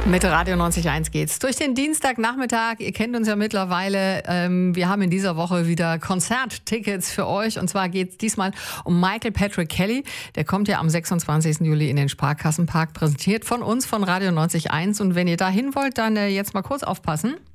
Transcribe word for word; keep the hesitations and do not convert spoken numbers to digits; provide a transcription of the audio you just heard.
Mit Radio neunzig Komma eins geht's durch den Dienstagnachmittag. Ihr kennt uns ja mittlerweile. Ähm, wir haben in dieser Woche wieder Konzerttickets für euch. Und zwar geht's diesmal um Michael Patrick Kelly. Der kommt ja am sechsundzwanzigsten Juli in den Sparkassenpark, präsentiert von uns, von Radio neunzig Komma eins. Und wenn ihr da hin wollt, dann äh, jetzt mal kurz aufpassen.